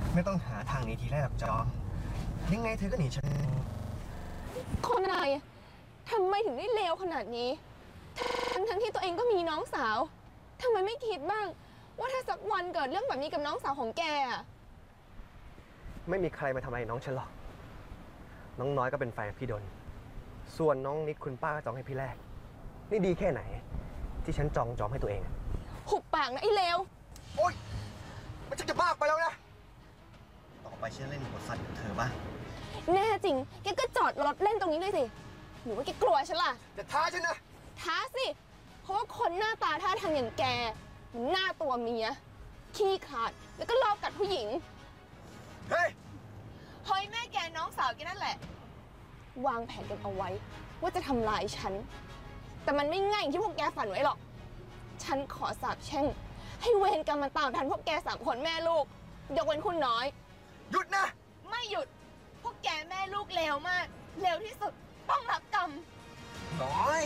ไม่ต้องหาทางหนีทีแรกหรอกจอมยังไงเธอก็หนีฉันคนอะไรทำไมถึงได้เลวขนาดนี้ทั้งที่ตัวเองก็มีน้องสาวทำไมไม่คิดบ้างว่าถ้าสักวันเกิดเรื่องแบบนี้กับน้องสาวของแกอะไม่มีใครมาทำอะไรน้องฉันหรอกน้องน้อยก็เป็นแฟนพี่ดนส่วนน้องนิดคุณป้าก็จองให้พี่แรกนี่ดีแค่ไหนที่ฉันจองให้ตัวเองหุบปากนะไอ้เลวโอ๊ยมันจะบ้าไปแล้วนะต่อไปฉันเล่นบทสัตว์กับเธอบ้างแน่จริงแกก็จอดรถเล่นตรงนี้เลยสิหรือว่าแกกลัวฉันล่ะจะท้าฉันนะท้าสิเพราะว่าคนหน้าตาท่าทางอย่างแกมันหน้าตัวเมียขี้ขลาดแล้วก็ลอบกัดผู้หญิงเฮ้ยแม่แกน้องสาวแกนั่นแหละวางแผนกันเอาไว้ว่าจะทำลายฉันแต่มันไม่ง่ายอย่างที่พวกแกฝันไว้หรอกฉันขอสาบแช่งให้เวรกรรมมันตามทันพวกแก3 คนแม่ลูกยกเว้นคุณน้อยหยุดนะไม่หยุดพวกแกแม่ลูกเลวมากเลวที่สุดต้องรับกรรมน้อย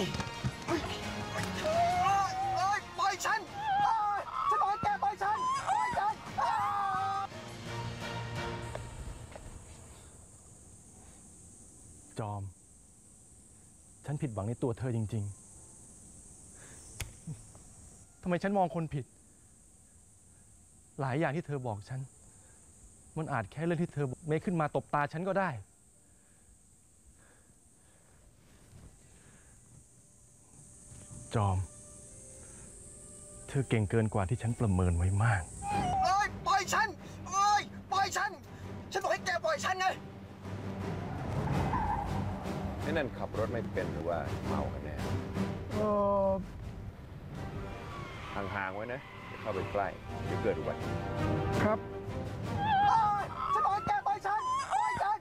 ปล่อยฉันฉันบอกให้แกปล่อยฉันจอมฉันผิดหวังในตัวเธอจริงๆทำไมฉันมองคนผิดหลายอย่างที่เธอบอกฉันมันอาจแค่เรื่องที่เธอเมคขึ้นมาตบตาฉันก็ได้จอมเธอเก่งเกินกว่าที่ฉันประเมินไว้มากปล่อยฉันปล่อยฉันบอกให้แกปล่อยฉันไงไอ้นั่นขับรถไม่เป็นหรือว่าเมากันแน่ห่างๆไว้นะอย่าเข้าไปใกล้เดี๋ยวเกิดอุบัติเหตุครับฉันบอกให้แกปล่อยฉันปล่อยฉัน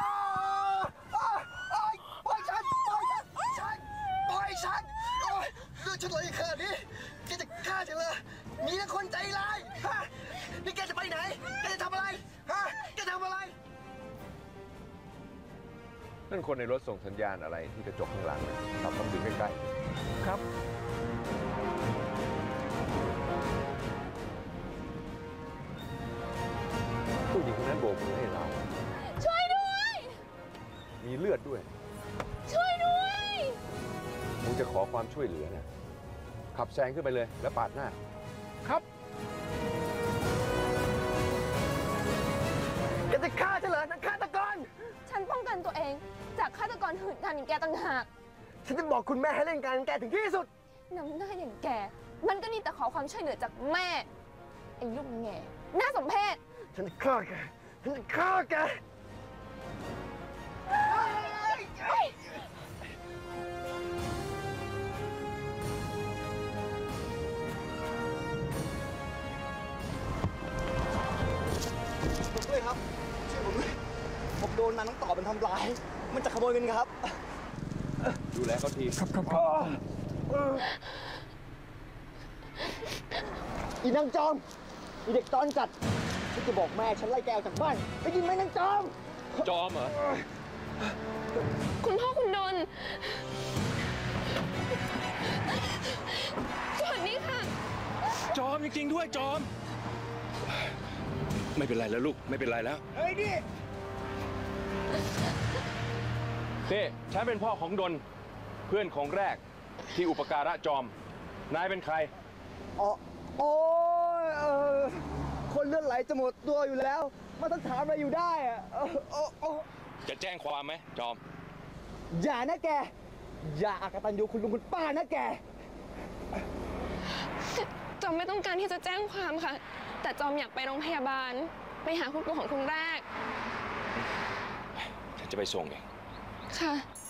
ปล่อยฉันปล่อยฉันเรื่องฉันเลยขนาดนี้แกจะฆ่าฉันเลยมีแต่คนใจร้ายนี่แกจะไปไหนแกจะทำอะไรแกทำอะไรนั่นคนในรถส่งสัญญาณอะไรที่กระจกข้างหลังขับต้องดูใกล้ๆครับผู้หญิงคนนั้นโบกมือให้เราช่วยด้วยมีเลือดด้วยช่วยด้วยมึงจะขอความช่วยเหลือนะขับแซงขึ้นไปเลยแล้วปาดหน้าครับแกจะฆ่าฉันเหรอนักฆาตกรฉันป้องกันตัวเองจากฆาตกรหื่นกามอย่างแกต่างหากฉันจะบอกคุณแม่ให้เล่นการแกถึงที่สุดน้ำหน้าอย่างแกมันก็นี่แต่ขอความช่วยเหลือจากแม่ไอ้ลูกแง่น่าสมเพชฉันจะฆ่าแกด้วยครับช่วยผมด้วยผมโดนนางน้องต่อเป็นทำร้ายมันจะขโมยเงินครับดูแลเขาทีครับอีนางจอมอีเด็กตอนจัดฉันจะบอกแม่ฉันไล่แกออกจากบ้านได้ยินไหมนางจอมเหรอคุณพ่อคุณนนท์สวัสดีค่ะจอมจริงๆด้วยจอมไม่เป็นไรแล้วลูกไม่เป็นไรแล้วเฮ้ยดินี่ฉันเป็นพ่อของดนเพื่อนของแรกที่อุปการะจอมนายเป็นใครโอ้ยคนเลือดไหลจะหมดตัวอยู่แล้วมาต้องถามอะไรอยู่ได้อะจะแจ้งความไหมจอมอย่านะแกอย่าอกตัญญูคุณลุงคุณป้านะแกจอมไม่ต้องการที่จะแจ้งความค่ะแต่จอมอยากไปโรงพยาบาลไปหาคุณปู่ของคุณแรกฉันจะไปส่งเองค่ะ